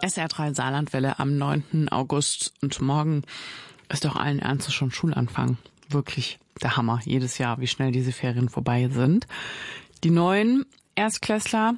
SR3 Saarlandwelle am 9. August und morgen ist doch allen Ernstes schon Schulanfang. Wirklich der Hammer. Jedes Jahr, wie schnell diese Ferien vorbei sind. Die neuen Erstklässler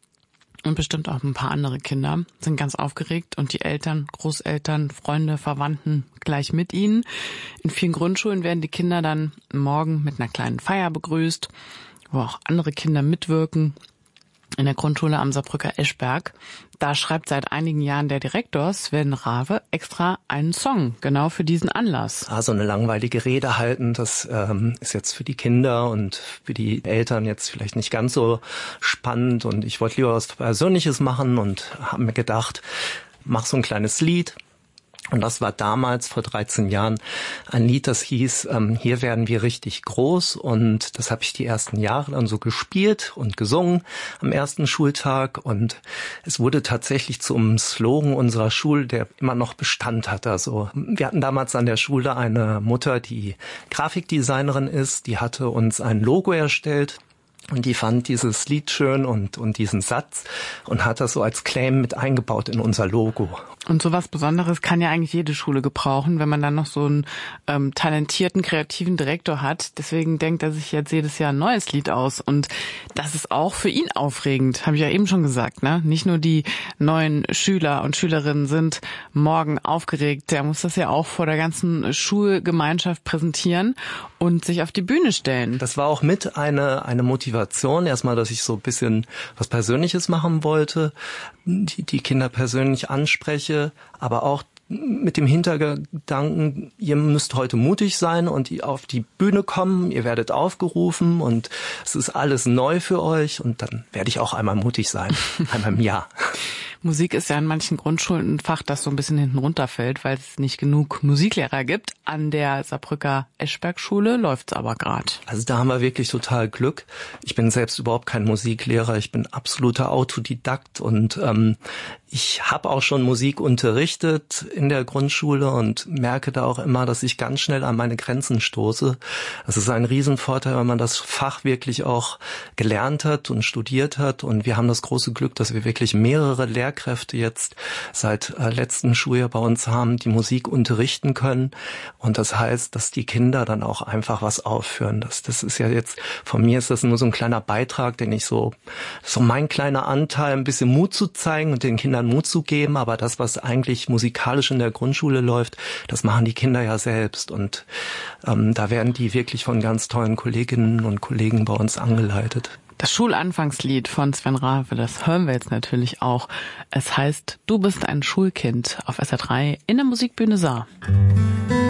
und bestimmt auch ein paar andere Kinder sind ganz aufgeregt und die Eltern, Großeltern, Freunde, Verwandten gleich mit ihnen. In vielen Grundschulen werden die Kinder dann morgen mit einer kleinen Feier begrüßt, wo auch andere Kinder mitwirken. In der Grundschule am Saarbrücker Eschberg, da schreibt seit einigen Jahren der Direktor Sven Rave extra einen Song, genau für diesen Anlass. So eine langweilige Rede halten, das ist jetzt für die Kinder und für die Eltern jetzt vielleicht nicht ganz so spannend. Und ich wollte lieber was Persönliches machen und habe mir gedacht, mach so ein kleines Lied. Und das war damals, vor 13 Jahren, ein Lied, das hieß, hier werden wir richtig groß. Und das habe ich die ersten Jahre dann so gespielt und gesungen am ersten Schultag. Und es wurde tatsächlich zum Slogan unserer Schule, der immer noch Bestand hat. Also wir hatten damals an der Schule eine Mutter, die Grafikdesignerin ist. Die hatte uns ein Logo erstellt. Und die fand dieses Lied schön und diesen Satz und hat das so als Claim mit eingebaut in unser Logo. Und sowas Besonderes kann ja eigentlich jede Schule gebrauchen, wenn man dann noch so einen talentierten, kreativen Direktor hat. Deswegen denkt er sich jetzt jedes Jahr ein neues Lied aus. Und das ist auch für ihn aufregend, habe ich ja eben schon gesagt, ne? Nicht nur die neuen Schüler und Schülerinnen sind morgen aufgeregt. Der muss das ja auch vor der ganzen Schulgemeinschaft präsentieren und sich auf die Bühne stellen. Das war auch mit eine Motivation. Erstmal, dass ich so ein bisschen was Persönliches machen wollte, die Kinder persönlich anspreche, aber auch mit dem Hintergedanken, ihr müsst heute mutig sein und auf die Bühne kommen, ihr werdet aufgerufen und es ist alles neu für euch und dann werde ich auch einmal mutig sein, einmal im Jahr. Musik ist ja in manchen Grundschulen ein Fach, das so ein bisschen hinten runterfällt, weil es nicht genug Musiklehrer gibt. An der Saarbrücker Eschberg-Schule läuft's aber gerade. Also da haben wir wirklich total Glück. Ich bin selbst überhaupt kein Musiklehrer. Ich bin absoluter Autodidakt und ich habe auch schon Musik unterrichtet in der Grundschule und merke da auch immer, dass ich ganz schnell an meine Grenzen stoße. Das ist ein Riesenvorteil, wenn man das Fach wirklich auch gelernt hat und studiert hat. Und wir haben das große Glück, dass wir wirklich mehrere Lehrkräfte jetzt seit letzten Schuljahr bei uns haben, die Musik unterrichten können. Und das heißt, dass die Kinder dann auch einfach was aufführen. Das ist ja jetzt, von mir ist das nur so ein kleiner Beitrag, den ich so mein kleiner Anteil, ein bisschen Mut zu zeigen und den Kindern Mut zu geben. Aber das, was eigentlich musikalisch in der Grundschule läuft, das machen die Kinder ja selbst. Und da werden die wirklich von ganz tollen Kolleginnen und Kollegen bei uns angeleitet. Das Schulanfangslied von Sven Rave, das hören wir jetzt natürlich auch. Es heißt, du bist ein Schulkind auf SR3 in der Musikbühne Saar.